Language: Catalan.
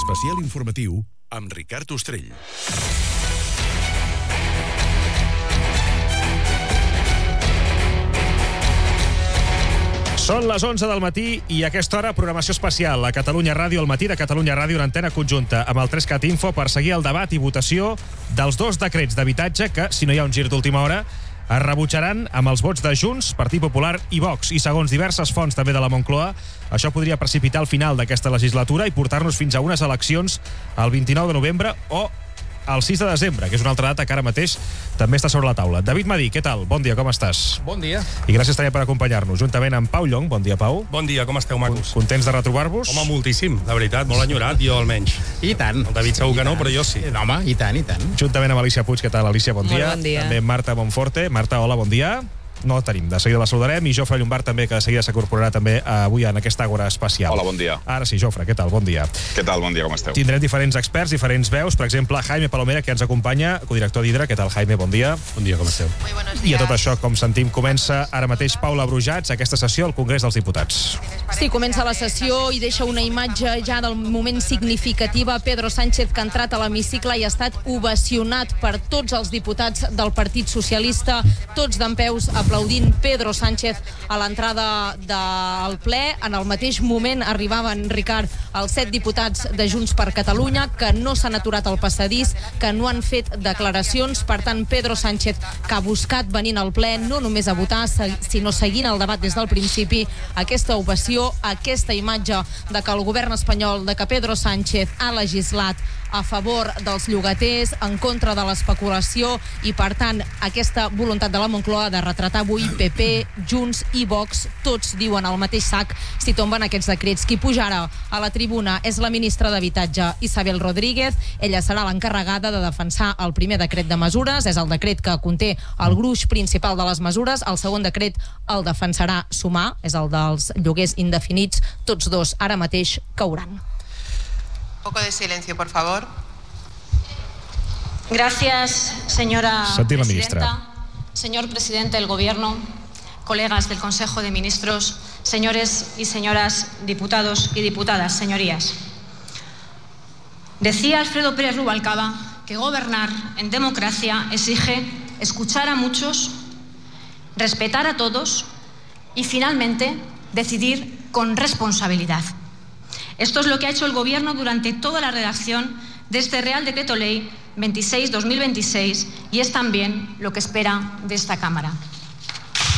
Especial informatiu amb Ricard Ostrell. Són les 11 del matí i a aquesta hora programació especial a Catalunya Ràdio, al matí de Catalunya Ràdio, en antena conjunta amb el 3CAT Info per seguir el debat i votació dels dos decrets d'habitatge que, si no hi ha un gir d'última hora, es rebutjaran amb els vots de Junts, Partit Popular i Vox. I segons diverses fonts també de la Moncloa, això podria precipitar el final d'aquesta legislatura i portar-nos fins a unes eleccions el 29 de novembre o el 6 de desembre, que és una altra data que ara mateix també està sobre la taula. David Madí, què tal? Bon dia, com estàs? Bon dia. I gràcies també per acompanyar-nos, juntament amb Pau Llong. Bon dia, Pau. Bon dia, com esteu, macos? Contents de retrobar-vos? Home, moltíssim, la veritat, molt enyorat, jo almenys. I tant. El David segur que no, però jo sí. Home, i tant, i tant. Juntament amb Alicia Puig, què tal, Alicia? Bon dia. Molt bon dia. També Marta Monforte. Marta, hola, bon dia. No la tenim, de seguida la saludarem. I Jofre Llombart també, que de seguida s'incorporarà també avui en aquesta àgora especial. Hola, bon dia. Ara sí, Jofre, què tal? Bon dia. Què tal? Bon dia, com esteu? Tindrem diferents experts, diferents veus. Per exemple, Jaime Palomera, que ens acompanya, codirector d'Hidra. Què tal, Jaime? Bon dia. Bon dia, com esteu? Muy buenos días. I a tot això, com sentim, comença ara mateix Paula Brujats, aquesta sessió al Congrés dels Diputats. Sí, comença la sessió i deixa una imatge ja del moment significativa. Pedro Sánchez, que ha entrat a l'hemicicle i ha estat ovacionat per tots els diputats del Partit Socialista, tots dempeus aplaudint Pedro Sánchez a l'entrada del ple. En el mateix moment arribaven, Ricard, els 7 diputats de Junts per Catalunya, que no s'han aturat al passadís, que no han fet declaracions. Per tant, Pedro Sánchez, que ha buscat venint al ple no només a votar, sinó seguint el debat des del principi, aquesta ovació, aquesta imatge de que el govern espanyol, de que Pedro Sánchez ha legislat a favor dels llogaters, en contra de l'especulació, i per tant aquesta voluntat de la Moncloa de retratar avui PP, Junts i Vox, tots diuen al mateix sac si tomben aquests decrets. Qui puja ara a la tribuna és la ministra d'Habitatge, Isabel Rodríguez. Ella serà l'encarregada de defensar el primer decret de mesures, és el decret que conté el gruix principal de les mesures. El segon decret el defensarà Sumar, és el dels lloguers indefinits. Tots dos ara mateix cauran. Un poco de silencio, por favor. Gracias, señora Presidenta. Presidenta. Señor presidente del Gobierno, colegas del Consejo de Ministros, señores y señoras diputados y diputadas, señorías. Decía Alfredo Pérez Rubalcaba que gobernar en democracia exige escuchar a muchos, respetar a todos y finalmente decidir con responsabilidad. Esto es lo que ha hecho el Gobierno durante toda la redacción de este Real Decreto Ley 26/2026 y es también lo que espera de esta Cámara.